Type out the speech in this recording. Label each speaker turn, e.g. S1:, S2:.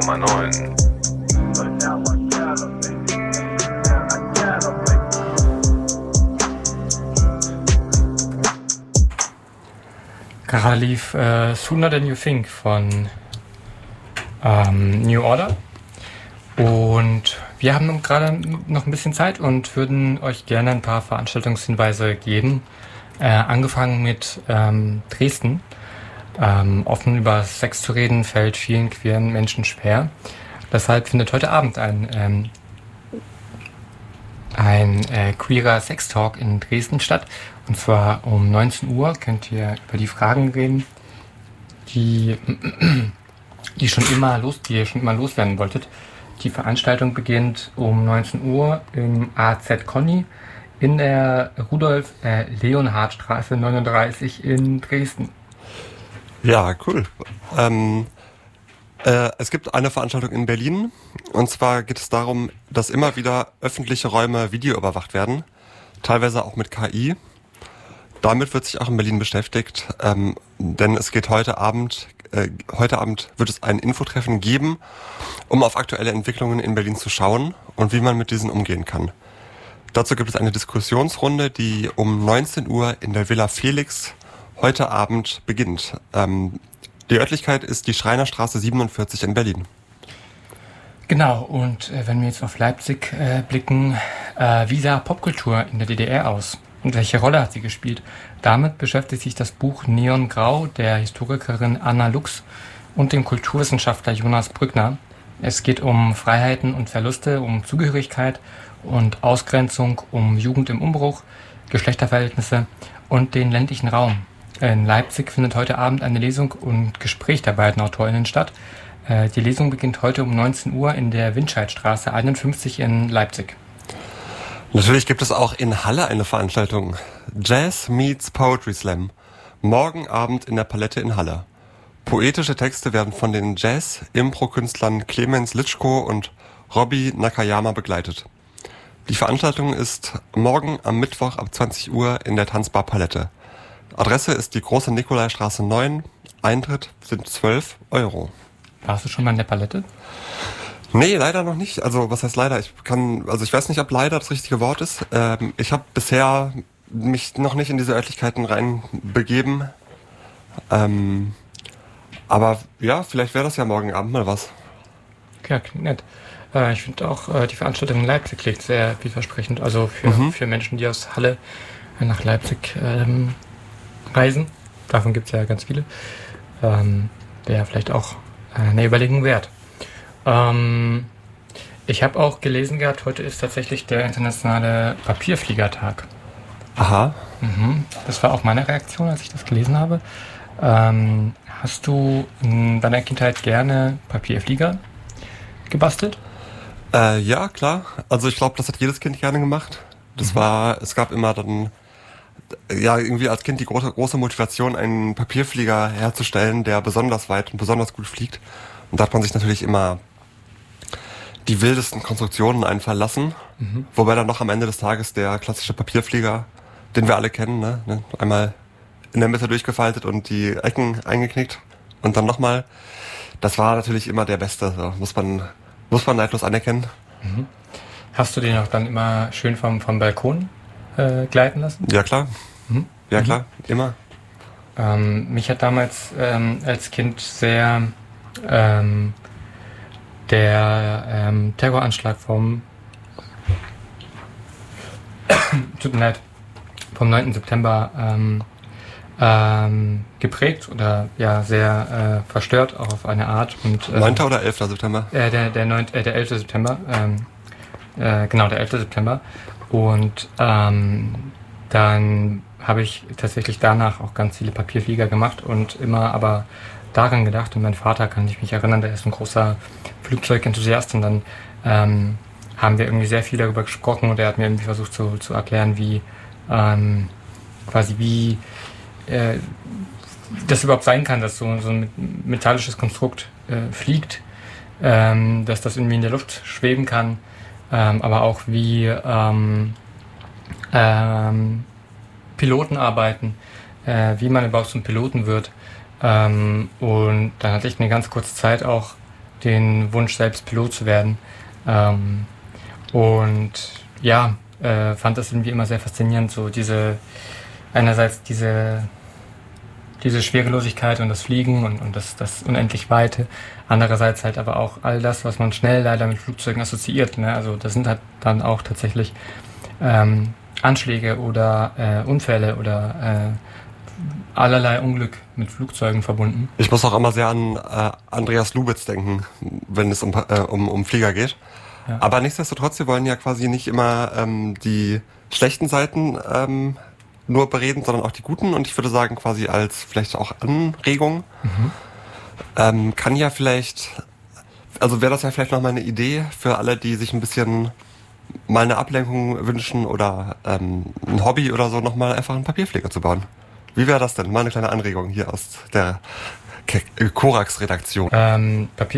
S1: 90,9.
S2: Gerade lief Sooner Than You Think von New Order. Und wir haben gerade noch ein bisschen Zeit und würden euch gerne ein paar Veranstaltungshinweise geben. Angefangen mit Dresden. Offen über Sex zu reden fällt vielen queeren Menschen schwer. Deshalb findet heute Abend ein queerer Sex-Talk in Dresden statt. Und zwar um 19 Uhr könnt ihr über die Fragen reden, die ihr schon immer loswerden wolltet. Die Veranstaltung beginnt um 19 Uhr im AZ Conny in der Rudolf-Leonhard-Straße 39 in Dresden.
S3: Ja, cool. Es gibt eine Veranstaltung in Berlin, und zwar geht es darum, dass immer wieder öffentliche Räume videoüberwacht werden, teilweise auch mit KI. Damit wird sich auch in Berlin beschäftigt, denn es geht heute Abend wird es ein Infotreffen geben, um auf aktuelle Entwicklungen in Berlin zu schauen und wie man mit diesen umgehen kann. Dazu gibt es eine Diskussionsrunde, die um 19 Uhr in der Villa Felix heute Abend beginnt. Die Örtlichkeit ist die Schreinerstraße 47 in Berlin.
S2: Genau, und wenn wir jetzt auf Leipzig blicken, wie sah Popkultur in der DDR aus? Und welche Rolle hat sie gespielt? Damit beschäftigt sich das Buch Neon Grau der Historikerin Anna Lux und dem Kulturwissenschaftler Jonas Brückner. Es geht um Freiheiten und Verluste, um Zugehörigkeit und Ausgrenzung, um Jugend im Umbruch, Geschlechterverhältnisse und den ländlichen Raum. In Leipzig findet heute Abend eine Lesung und Gespräch der beiden AutorInnen statt. Die Lesung beginnt heute um 19 Uhr in der Windscheidstraße 51 in Leipzig.
S3: Natürlich gibt es auch in Halle eine Veranstaltung. Jazz meets Poetry Slam. Morgen Abend in der Palette in Halle. Poetische Texte werden von den Jazz-Impro-Künstlern Clemens Litschko und Robbie Nakayama begleitet. Die Veranstaltung ist morgen am Mittwoch ab 20 Uhr in der Tanzbar Palette. Adresse ist die Große Nikolaistraße 9. Eintritt sind 12 €.
S2: Warst du schon mal in der Palette?
S3: Nee, leider noch nicht. Also, was heißt leider? Ich weiß nicht, ob leider das richtige Wort ist. Ich habe bisher mich noch nicht in diese Örtlichkeiten reinbegeben. Aber ja, vielleicht wäre das ja morgen Abend mal was.
S2: Ja, klingt nett. Ich finde auch, die Veranstaltung in Leipzig klingt sehr vielversprechend. Also für Menschen, die aus Halle nach Leipzig reisen. Davon gibt es ja ganz viele. Wäre vielleicht auch eine Überlegung wert. Ich habe auch gelesen gehabt, heute ist tatsächlich der internationale Papierfliegertag.
S3: Aha.
S2: Das war auch meine Reaktion, als ich das gelesen habe. Hast du in deiner Kindheit gerne Papierflieger gebastelt?
S3: Ja, klar. Also ich glaube, das hat jedes Kind gerne gemacht. Es gab immer dann, ja, irgendwie als Kind die große Motivation, einen Papierflieger herzustellen, der besonders weit und besonders gut fliegt. Und da hat man sich natürlich immer die wildesten Konstruktionen einfallen lassen. Wobei dann noch am Ende des Tages der klassische Papierflieger, den wir alle kennen, ne? Einmal in der Mitte durchgefaltet und die Ecken eingeknickt und dann nochmal. Das war natürlich immer der Beste. So. Muss man neidlos anerkennen.
S2: Hast du den auch dann immer schön vom Balkon gleiten lassen?
S3: Ja, klar. Ja, klar. Immer.
S2: Mich hat damals als Kind sehr der Terroranschlag vom 9. September geprägt oder ja sehr verstört, auch auf eine Art. Und
S3: 9. oder 11. September?
S2: Der 11. September. Genau, der 11. September. Und dann habe ich tatsächlich danach auch ganz viele Papierflieger gemacht und immer aber daran gedacht. Und mein Vater, kann ich mich erinnern, der ist ein großer Flugzeugenthusiast. Und dann haben wir irgendwie sehr viel darüber gesprochen und er hat mir irgendwie versucht zu erklären, wie das überhaupt sein kann, dass so ein metallisches Konstrukt fliegt, dass das irgendwie in der Luft schweben kann, aber auch wie Piloten arbeiten, wie man überhaupt zum Piloten wird. Und dann hatte ich eine ganz kurze Zeit auch den Wunsch, selbst Pilot zu werden. Fand das irgendwie immer sehr faszinierend, so einerseits diese Schwerelosigkeit und das Fliegen und das unendlich Weite, andererseits halt aber auch all das, was man schnell leider mit Flugzeugen assoziiert, ne? Also das sind halt dann auch tatsächlich Anschläge oder Unfälle oder allerlei Unglück mit Flugzeugen verbunden.
S3: Ich muss auch immer sehr an Andreas Lubitz denken, wenn es um Flieger geht.
S2: Ja.
S3: Aber nichtsdestotrotz, wir wollen ja quasi nicht immer die schlechten Seiten nur bereden, sondern auch die guten. Und ich würde sagen, quasi als vielleicht auch Anregung kann ja vielleicht, also wäre das ja vielleicht nochmal eine Idee für alle, die sich ein bisschen mal eine Ablenkung wünschen oder ein Hobby oder so, nochmal einfach einen Papierflieger zu bauen. Wie wäre das denn? Mal eine kleine Anregung hier aus der Korax-Redaktion.